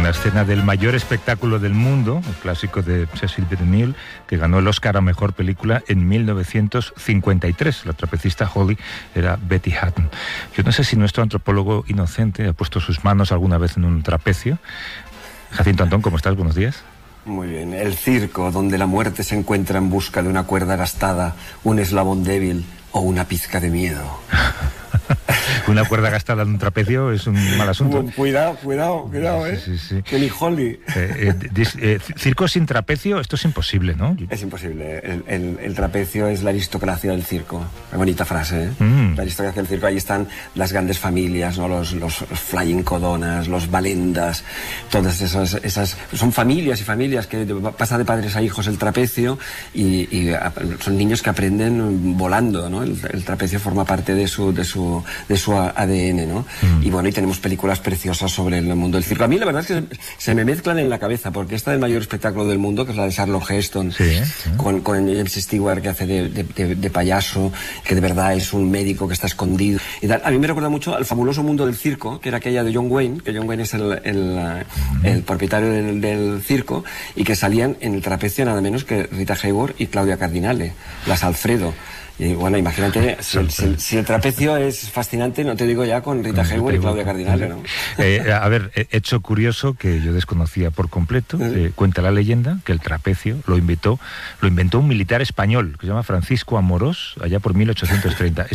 la escena del mayor espectáculo del mundo, el clásico de Cecil B. DeMille, que ganó el Oscar a Mejor Película en 1953. La trapecista Holly era Betty Hutton. Yo no sé si nuestro antropólogo inocente ha puesto sus manos alguna vez en un trapecio. Jacinto Antón, ¿cómo estás? Buenos días. Muy bien. El circo, donde la muerte se encuentra en busca de una cuerda gastada, un eslabón débil o una pizca de miedo. Una cuerda gastada en un trapecio es un mal asunto. Cuidado, Sí. Que ni Holly. Circo sin trapecio, esto es imposible, ¿no? Es imposible. El trapecio es la aristocracia del circo. Qué bonita frase, ¿eh? La aristocracia del circo. Ahí están las grandes familias, ¿no? Los flying codonas, los balendas, todas esas... Son familias y familias que pasan de padres a hijos el trapecio y son niños que aprenden volando, ¿no? El trapecio forma parte de su ADN, ¿no? Y bueno, y tenemos películas preciosas sobre el mundo del circo. A mí la verdad es que se me mezclan en la cabeza, porque esta del mayor espectáculo del mundo, que es la de Charlton Heston, con James Stewart, que hace de payaso, que de verdad es un médico que está escondido y tal. A mí me recuerda mucho al fabuloso mundo del circo, que era aquella de John Wayne, que John Wayne es el propietario del circo, y que salían en el trapecio nada menos que Rita Hayworth y Claudia Cardinale, las Alfredo. Y bueno, imagínate, si el trapecio es fascinante, no te digo ya con Rita Hayworth y Claudia Cardinale, ¿no? A ver, hecho curioso que yo desconocía por completo, cuenta la leyenda que el trapecio lo inventó un militar español que se llama Francisco Amorós, allá por 1830.